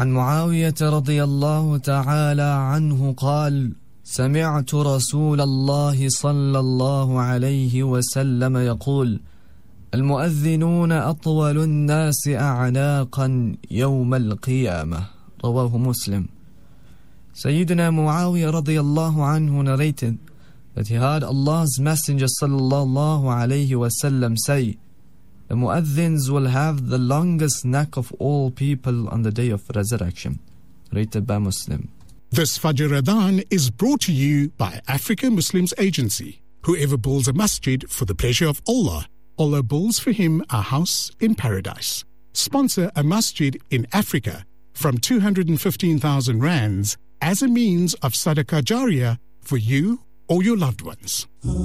عن معاوية رضي الله تعالى عنه قال: سمعت رسول الله صلى الله عليه وسلم يقول: المؤذنون أطول الناس أعناقا يوم القيامة. رواه Muslim. Sayyidina Muawiyah radiyallahu anhu narrated that he heard Allah's Messenger sallallahu alayhi wasallam say, the mu'adhins will have the longest neck of all people on the day of resurrection. Rated by Muslim. This Fajr Adhan is brought to you by Africa Muslims Agency. Whoever builds a masjid for the pleasure of Allah, Allah builds for him a house in paradise. Sponsor a masjid in Africa from 215,000 rands as a means of sadaqah jariyah for you or your loved ones.